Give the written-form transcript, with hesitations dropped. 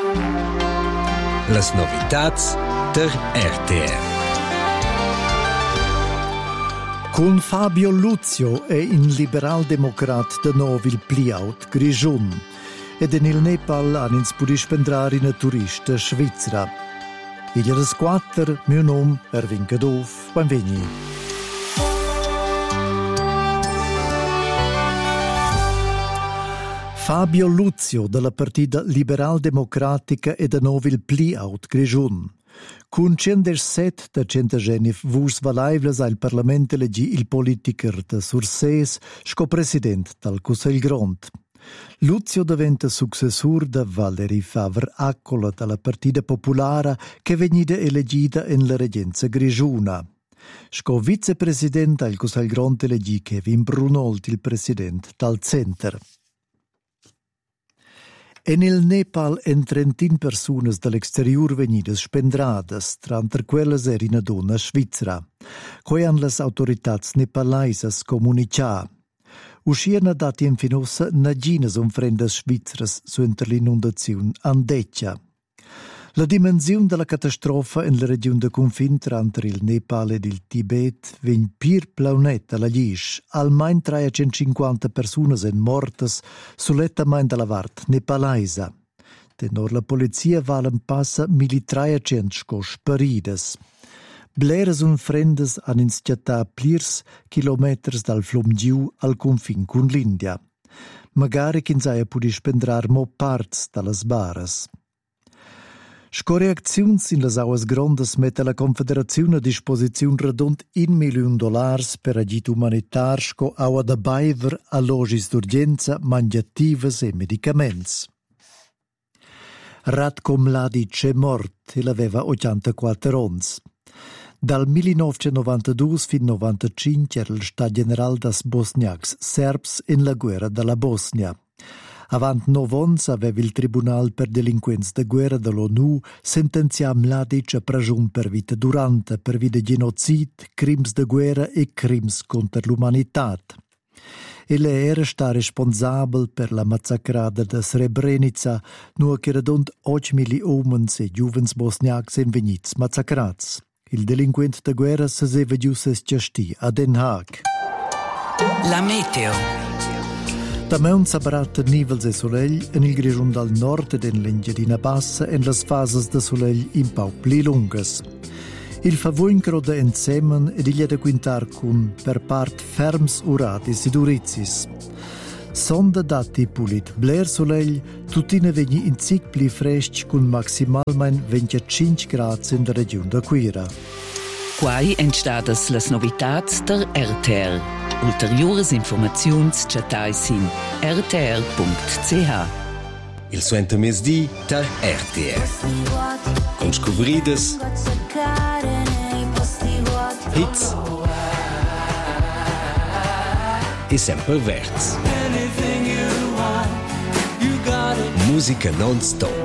Las novitats der RTR. Con Fabio Luzio è in liberal-democrat de Novil Pliaut, Grigiun, ed nel Nepal han ins pudis spendrar in turista svizzera. Iglia des quattro, mio nome è Vincadov, benveni. Fabio Luzio della partita liberal-democratica e de Novil Pliaut, Grigiun. Con 107 da Centagenif vus valaivlas al Parlament elegi il politiker de Surses sco president dal Cussegl Grond. Luzio diventa successur de Valerie Favre-Accola dalla Partida Populara che venida elegida in la Regenza Grigiuna. Sco vicepresident al Cussegl Grond elegi Kevin Brunold il president dal Center. E nel Nepal en 30 personas dall'exterior venidas spendradas, tranter quelles era una donna svizzera, coi han las autoritats nepalaisas comunicà. Usciena dati in finossa naginas offrendas svizzeras su l'inondazione Andeccia. La dimensione della catastrofa in la regione de confin tra il Nepal ed il Tibet vegn pir plaunetta la gisch. Almain 350 persone sen mortas sull'ettamain della vart nepalaisa. Tenor la polizia valen passa 1300 sco sparides. Bleres un frendes han insciatà plirs chilometers dal flum giu al confin con l'India. Magari chinsaia pudi spendrar mo parts dallas baras. Sco reacziuns in las auas grondas mette la Confederazione a disposizione radont $1 milion per agit umanitar sco aua da baiver a logis d'urgenza, mangiativas e medicaments. Ratko Mladic è mort e l'aveva 84 ans. Dal 1992 fin 1995 era il Stato General das Bosniacs Serbs in la guerra della Bosnia. Avant 9 ans aveva il Tribunal per delinquenza de guerra dell'ONU sentenzià Mladic a pragiun per vita durante per via de genocid, crims de guerra e crims contro l'umanitat. Ele era sta responsabile per la massacrada de Srebrenica, nu che radont 8.000 omens e giuvens bosniacs en vegnits massacrats. Il delinquent de guerra se seva giusses gesti a Den Haag. La meteo. Dameun sabarat nivels e solegl en il Grigiun dal nord ed en l'Engiadina Bassa en las fases de solegl in pau pli lungas. Il favuincro de ensemen ed iglia de quintar cun per part ferms uratis ed urizis. Sonda dati pulit bler solegl, tutina vegni in zic pli fresc cun maximalmein 25 grads in der region da Quira. Quai entstadas las novitats der RTR. Ulteriores informaziuns chatais in rtr.ch. Il suenta mesdì der RTR. Con scobrides, hits e sempre verts. Musica non-stop.